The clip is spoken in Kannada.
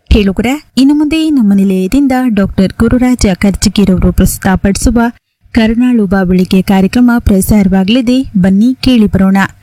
ಕೇಳುಗರೆ, ಇನ್ನು ಮುಂದೆ ನಮ್ಮ ನಿಲಯದಿಂದ ಡಾಕ್ಟರ್ ಗುರುರಾಜ ಕರ್ಜಿಗಿರವರು ಪ್ರಸ್ತುತಪಡಿಸುವ ಕರುಣಾಳು ಬಾಬಳಿಕೆ ಕಾರ್ಯಕ್ರಮ ಪ್ರಸಾರವಾಗಲಿದೆ. ಬನ್ನಿ ಕೇಳಿ ಬರೋಣ.